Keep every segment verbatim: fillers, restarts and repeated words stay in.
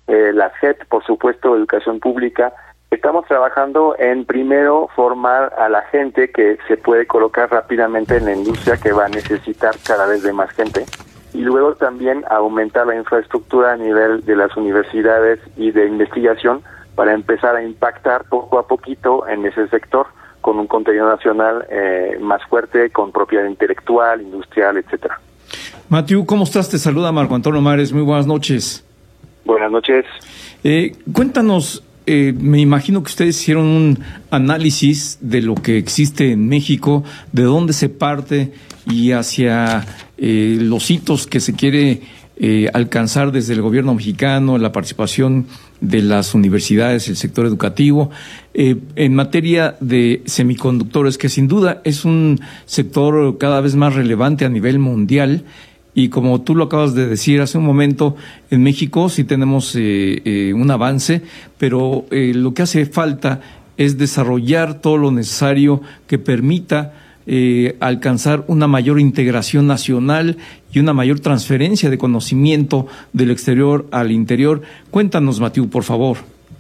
eh, la S E P, por supuesto, educación pública. Estamos trabajando en primero formar a la gente que se puede colocar rápidamente en la industria que va a necesitar cada vez de más gente. Y luego también aumentar la infraestructura a nivel de las universidades y de investigación para empezar a impactar poco a poquito en ese sector con un contenido nacional eh, más fuerte, con propiedad intelectual, industrial, etcétera. Matthew, ¿cómo estás? Te saluda Marco Antonio Mares. Muy buenas noches. Buenas noches. Eh, cuéntanos, eh, me imagino que ustedes hicieron un análisis de lo que existe en México, de dónde se parte y hacia eh, los hitos que se quiere eh, alcanzar desde el gobierno mexicano, la participación de las universidades, el sector educativo, eh, en materia de semiconductores, que sin duda es un sector cada vez más relevante a nivel mundial. Y como tú lo acabas de decir hace un momento, en México sí tenemos eh, eh, un avance, pero eh, lo que hace falta es desarrollar todo lo necesario que permita eh, alcanzar una mayor integración nacional y una mayor transferencia de conocimiento del exterior al interior. Cuéntanos, Matthew, por favor.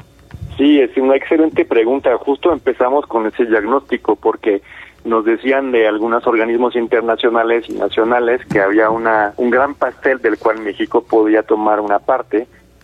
Sí, es una excelente pregunta. Justo empezamos con ese diagnóstico porque nos decían de algunos organismos internacionales y nacionales que había una un gran pastel del cual México podía tomar una parte,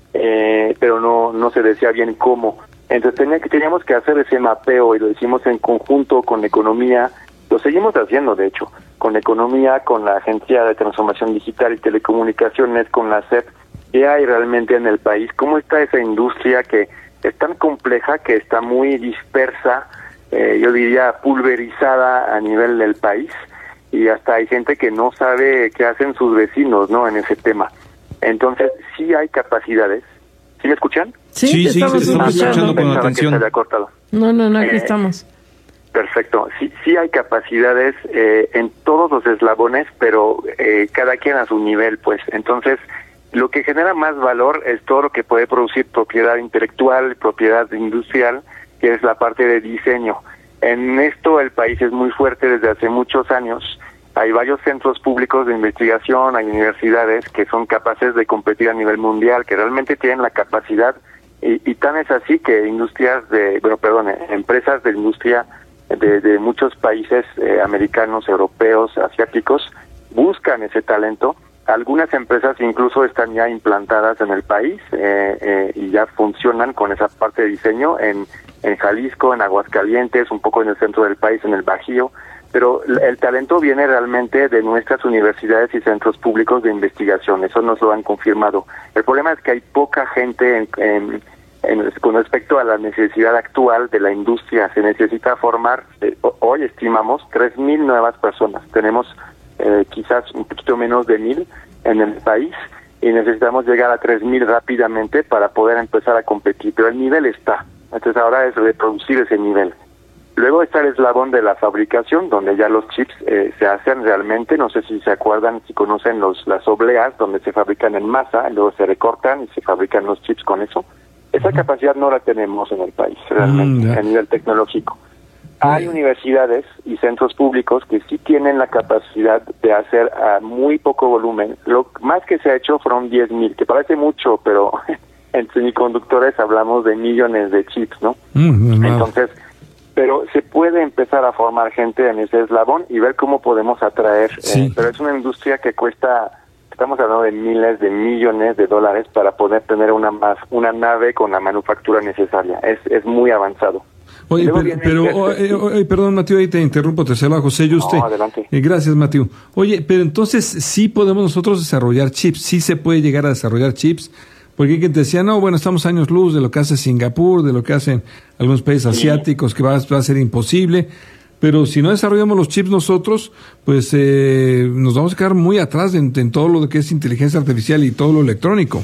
eh, pero no no se decía bien cómo. Entonces tenía que teníamos que hacer ese mapeo y lo hicimos en conjunto con economía. Lo seguimos haciendo, de hecho, con economía, con la Agencia de Transformación Digital y Telecomunicaciones, con la S E P. ¿Qué hay realmente en el país? ¿Cómo está esa industria que es tan compleja, que está muy dispersa? Eh, yo diría pulverizada a nivel del país, y hasta hay gente que no sabe qué hacen sus vecinos, ¿no?, en ese tema. Entonces, sí hay capacidades. ¿Sí me escuchan? Sí, sí, sí, estamos estamos escuchando con atención. Que se haya cortado. No, no, no, aquí Eh, estamos. Perfecto. Sí, sí hay capacidades eh, en todos los eslabones, pero eh, cada quien a su nivel, pues. Entonces, lo que genera más valor es todo lo que puede producir propiedad intelectual, propiedad industrial, que es la parte de diseño. En esto el país es muy fuerte desde hace muchos años. Hay varios centros públicos de investigación, hay universidades que son capaces de competir a nivel mundial, que realmente tienen la capacidad, y, y tan es así que industrias de, bueno, perdón, empresas de industria de, de muchos países eh, americanos, europeos, asiáticos, buscan ese talento. Algunas empresas incluso están ya implantadas en el país eh, eh, y ya funcionan con esa parte de diseño en en Jalisco, en Aguascalientes, un poco en el centro del país, en el Bajío, pero el talento viene realmente de nuestras universidades y centros públicos de investigación, eso nos lo han confirmado. El problema es que hay poca gente en, en, en, con respecto a la necesidad actual de la industria. Se necesita formar, eh, hoy estimamos, tres mil nuevas personas. Tenemos eh, quizás un poquito menos de mil en el país, y necesitamos llegar a tres mil rápidamente para poder empezar a competir, pero el nivel está. Entonces ahora es reproducir ese nivel. Luego está el eslabón de la fabricación, donde ya los chips eh, se hacen realmente. No sé si se acuerdan, si conocen los las obleas, donde se fabrican en masa, luego se recortan y se fabrican los chips con eso. Esa capacidad no la tenemos en el país, realmente, mm, a nivel tecnológico. Hay universidades y centros públicos que sí tienen la capacidad de hacer a muy poco volumen. Lo más que se ha hecho fueron diez mil, que parece mucho, pero en semiconductores hablamos de millones de chips, ¿no? Mm, wow. Entonces, pero se puede empezar a formar gente en ese eslabón y ver cómo podemos atraer. Sí. Eh, pero es una industria que cuesta, estamos hablando de miles de millones de dólares para poder tener una más una nave con la manufactura necesaria. Es es muy avanzado. Oye, pero, pero este, eh, eh, perdón, Matthew, ahí te interrumpo, te saluda José Yuste. No, adelante. Eh, gracias, Matthew. Oye, pero entonces sí podemos nosotros desarrollar chips, sí se puede llegar a desarrollar chips. Porque hay quien te decía, no, bueno, estamos años luz de lo que hace Singapur, de lo que hacen algunos países asiáticos, que va, va a ser imposible. Pero si no desarrollamos los chips nosotros, pues eh, nos vamos a quedar muy atrás en, en todo lo que es inteligencia artificial y todo lo electrónico.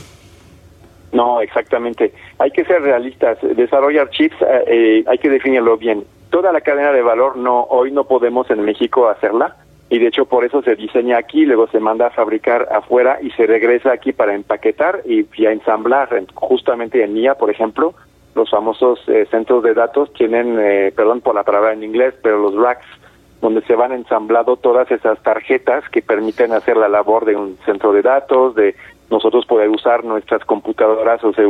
No, exactamente. Hay que ser realistas. Desarrollar chips eh, hay que definirlo bien. Toda la cadena de valor, no, hoy no podemos en México hacerla. Y de hecho por eso se diseña aquí, luego se manda a fabricar afuera y se regresa aquí para empaquetar y, y a ensamblar. Justamente en I A, por ejemplo, los famosos eh, centros de datos tienen, eh, perdón por la palabra en inglés, pero los racks, donde se van ensamblando todas esas tarjetas que permiten hacer la labor de un centro de datos, de nosotros poder usar nuestras computadoras o